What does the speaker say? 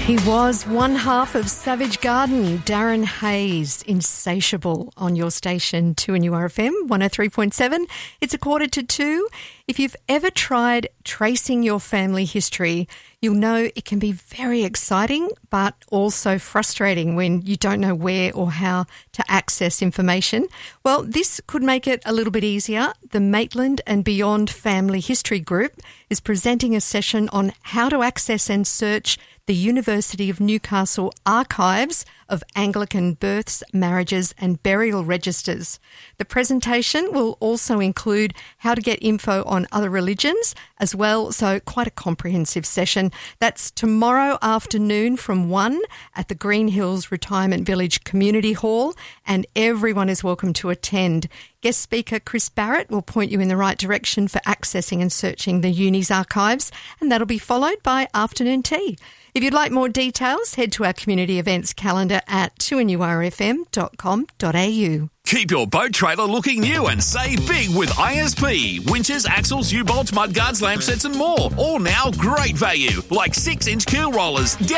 He was one half of Savage Garden, Darren Hayes, Insatiable, on your station 2NURFM 103.7. It's 1:45. If you've ever tried tracing your family history, you'll know it can be very exciting but also frustrating when you don't know where or how to access information. Well, this could make it a little bit easier. The Maitland and Beyond Family History Group is presenting a session on how to access and search the University of Newcastle archives of Anglican births, marriages and burial registers. The presentation will also include how to get info on other religions as well, so quite a comprehensive session. That's tomorrow afternoon from 1 at the Green Hills Retirement Village Community Hall, and everyone is welcome to attend. Guest speaker Chris Barrett will point you in the right direction for accessing and searching the Uni's archives, and that'll be followed by afternoon tea. If you'd like more details, head to our community events calendar at 2NURFM.com.au. Keep your boat trailer looking new and save big with ISP. Winches, axles, U-bolts, mudguards, lamp sets and more. All now great value, like 6-inch keel rollers.